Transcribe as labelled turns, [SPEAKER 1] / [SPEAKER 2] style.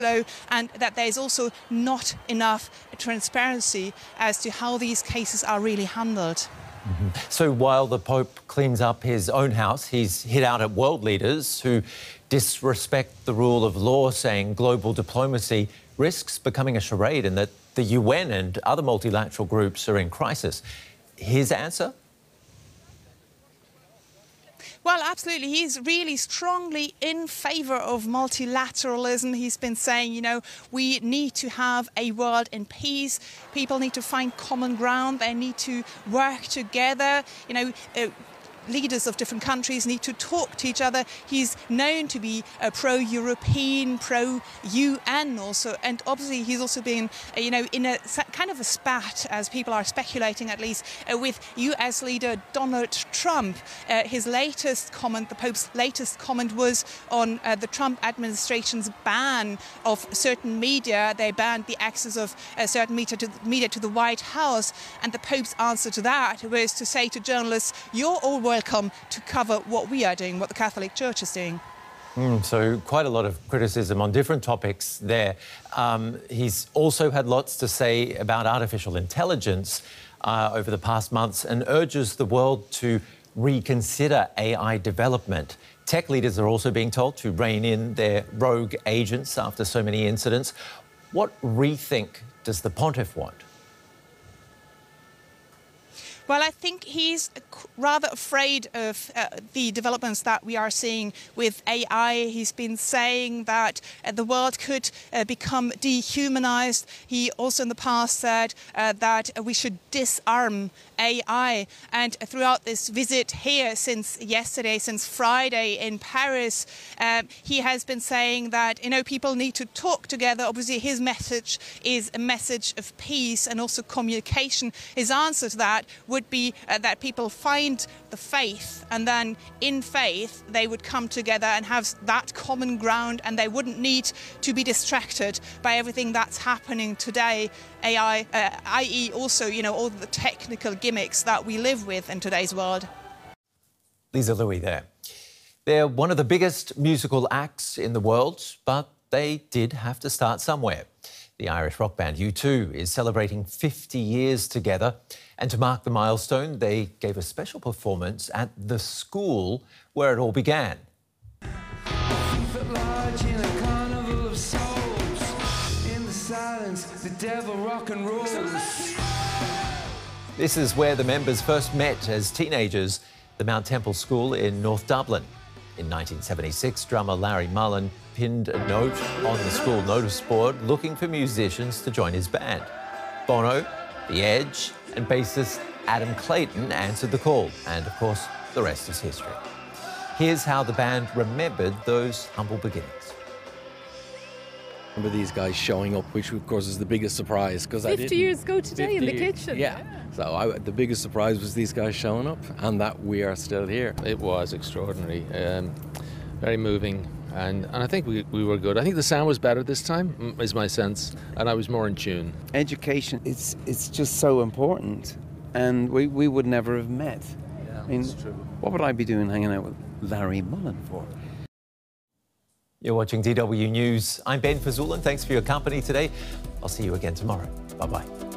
[SPEAKER 1] and that there is also not enough transparency as to how these cases are really handled.
[SPEAKER 2] So while the Pope cleans up his own house, he's hit out at world leaders who disrespect the rule of law, saying global diplomacy risks becoming a charade and that the UN and other multilateral groups are in crisis. His answer?
[SPEAKER 1] Well, absolutely. He's really strongly in favour of multilateralism. He's been saying, you know, we need to have a world in peace. People need to find common ground. They need to work together. You know, leaders of different countries need to talk to each other. He's known to be pro-European, pro-UN also, and obviously he's also been, you know, in a kind of a spat, as people are speculating at least, with US leader Donald Trump. His latest comment, the Pope's latest comment, was on the Trump administration's ban of certain media. They banned the access of certain media to the White House, and the Pope's answer to that was to say to journalists, "You're all welcome to cover what we are doing, what the Catholic Church is doing."
[SPEAKER 2] So quite a lot of criticism on different topics there. He's also had lots to say about artificial intelligence over the past months and urges the world to reconsider AI development. Tech leaders are also being told to rein in their rogue agents after so many incidents. What rethink does the Pontiff want?
[SPEAKER 1] Well, I think he's rather afraid of the developments that we are seeing with AI. He's been saying that the world could become dehumanized. He also in the past said that we should disarm AI. And throughout this visit here since yesterday, since Friday in Paris, he has been saying that, you know, people need to talk together. Obviously, his message is a message of peace and also communication. His answer to that would be that people find the faith, and then in faith they would come together and have that common ground, and they wouldn't need to be distracted by everything that's happening today, AI, i.e. also, you know, all the technical gimmicks that we live with in today's world.
[SPEAKER 2] Lisa Louis there. They're one of the biggest musical acts in the world, but they did have to start somewhere. The Irish rock band U2 is celebrating 50 years together, and to mark the milestone, they gave a special performance at the school where it all began. This is where the members first met as teenagers, the Mount Temple School in North Dublin. In 1976, drummer Larry Mullen pinned a note on the school notice board looking for musicians to join his band. Bono, The Edge and bassist Adam Clayton answered the call, and of course, the rest is history. Here's how the band remembered those humble beginnings.
[SPEAKER 3] Remember these guys showing up, which of course is the biggest surprise, because
[SPEAKER 4] 50 years ago today in the kitchen.
[SPEAKER 3] Yeah. So the biggest surprise was these guys showing up, and that we are still here.
[SPEAKER 5] It was extraordinary, very moving, and I think we were good. I think the sound was better this time, is my sense, and I was more in tune.
[SPEAKER 6] Education, it's just so important, and we would never have met.
[SPEAKER 5] Yeah,
[SPEAKER 6] I mean,
[SPEAKER 5] that's true.
[SPEAKER 6] what would I be doing hanging out with Larry Mullen for?
[SPEAKER 2] You're watching DW News. I'm Ben Fazul, and thanks for your company today. I'll see you again tomorrow. Bye-bye.